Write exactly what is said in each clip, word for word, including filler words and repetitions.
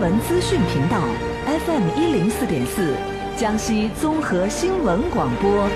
闻资讯频道 F M 一零四点四，江西综合新闻广播。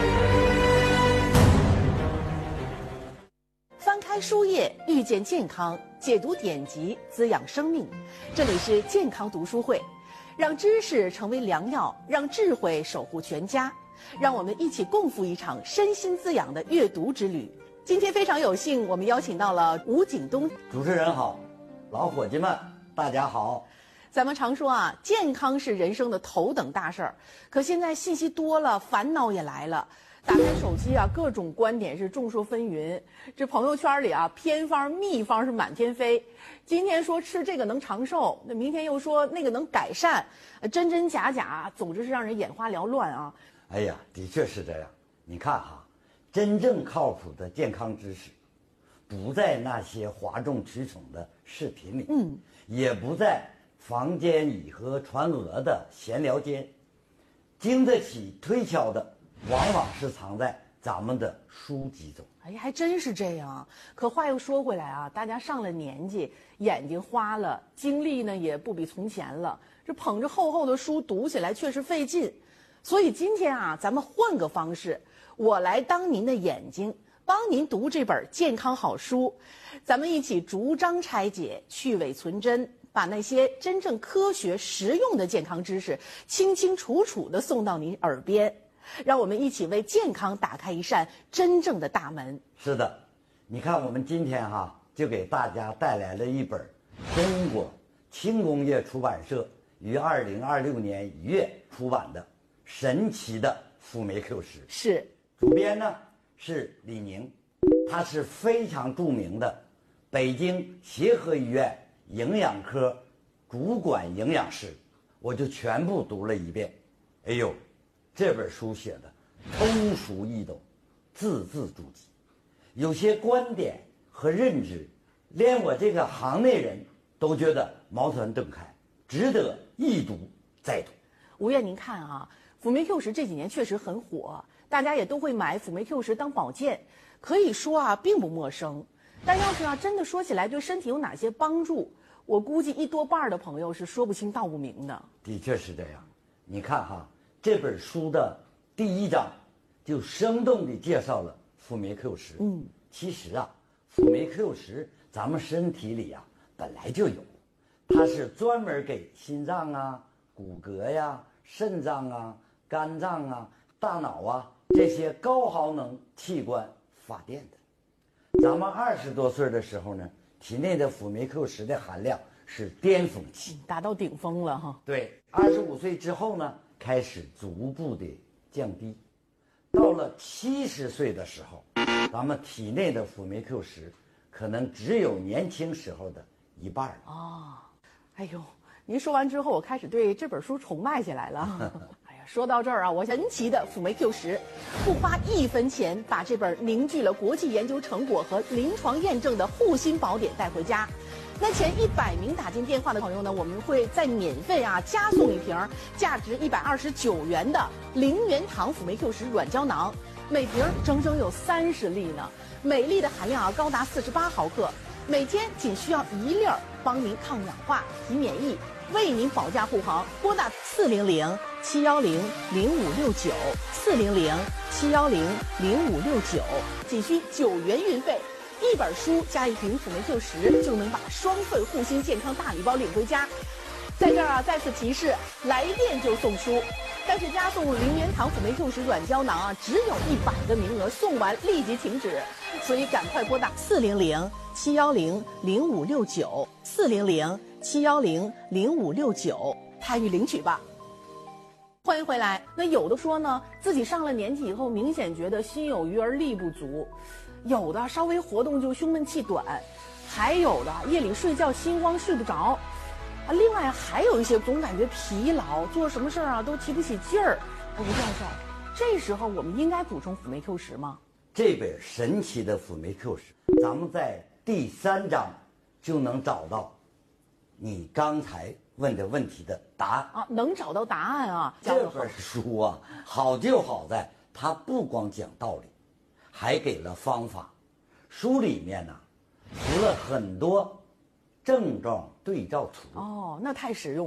翻开书页，遇见健康，解读典籍，滋养生命。这里是健康读书会，让知识成为良药，让智慧守护全家。让我们一起共赴一场身心滋养的阅读之旅。今天非常有幸，我们邀请到了吴景东主持人好，老伙计们大家好。 咱们常说啊，健康是人生的头等大事儿，可现在信息多了，烦恼也来了。打开手机啊，各种观点是众说纷纭。这朋友圈里啊，偏方秘方是满天飞。今天说吃这个能长寿，那明天又说那个能改善，真真假假，总之是让人眼花缭乱啊。 哎呀，的确是这样。你看哈，真正靠谱的健康知识，不在那些哗众取宠的视频里，嗯，也不在房间里和传讹的闲聊间，经得起推敲的，往往是藏在咱们的书籍中。 哎呀，还真是这样。可话又说回来啊，大家上了年纪，眼睛花了，精力呢也不比从前了，这捧着厚厚的书读起来确实费劲。所以今天啊，咱们换个方式，我来当您的眼睛，帮您读这本健康好书。咱们一起逐章拆解，去伪存真，把那些真正科学实用的健康知识清清楚楚地送到您耳边。让我们一起为健康打开一扇真正的大门。 是的，你看我们今天哈、啊、就给大家带来了一本中国轻工业出版社于二零二六年一月出版的神奇的辅酶 Q 十。 是， 主编呢是李宁，他是非常著名的北京协和医院营养科主管营养师。我就全部读了一遍。哎呦，这本书写的通俗易懂，字字珠玑，有些观点和认知，连我这个行内人都觉得茅塞顿开，值得一读再读。 吴院，您看啊，辅酶 Q 十这几年确实很火，大家也都会买辅酶 Q 十当保健，可以说啊并不陌生。但要是啊真的说起来对身体有哪些帮助，我估计一多半的朋友是说不清道不明的。 的确是这样。你看哈，这本书的第一章就生动地介绍了辅酶 Q 十。嗯，其实啊，辅酶 Q 十咱们身体里啊本来就有，它是专门给心脏啊、骨骼呀、肾脏啊、肝脏啊、大脑啊这些高耗能器官发电的。咱们二十多岁的时候呢，体内的辅酶 Q 十的含量是巅峰期， 达到顶峰了哈。 对，二十五岁之后呢，开始逐步的降低，到了七十岁的时候，咱们体内的辅酶 Q 十可能只有年轻时候的一半了。 哦，哎呦，您说完之后，我开始对这本书崇拜起来了。哎呀，说到这儿啊，我神奇的辅酶 Q 十，不花一分钱，把这本凝聚了国际研究成果和临床验证的护心宝典带回家。那前一百名打进电话的朋友呢，我们会再免费啊加送一瓶价值一百二十九元的零元堂辅酶 Q 十软胶囊，每瓶整整有三十粒呢，每粒的含量啊高达四十八毫克，每天仅需要一粒儿，帮您抗氧化、提免疫，为您保驾护航。拨打四零零七幺零零五六九四零零七幺零零五六九，仅需九元运费。一本书加一瓶辅酶 Q 十，就能把双份护心健康大礼包领回家。在这儿啊，再次提示，来电就送书，但是加送零元堂辅酶 Q 十软胶囊啊，只有一百个名额，送完立即停止，所以赶快拨打四零零七幺零零五六九四零零七幺零零五六九参与领取吧。欢迎回来。那有的说呢，自己上了年纪以后，明显觉得心有余而力不足。有的稍微活动就胸闷气短，还有的夜里睡觉心慌睡不着，啊，另外还有一些总感觉疲劳，做什么事儿啊都提不起劲儿。吴教授，这时候我们应该补充辅酶 Q 十吗？ 这本神奇的辅酶 Q 十，咱们在第三章就能找到你刚才问的问题的答案啊，能找到答案啊。 这本书啊，好就好在它不光讲道理，还给了方法。书里面呢、啊，除了很多症状对照图。 哦，那太实用了。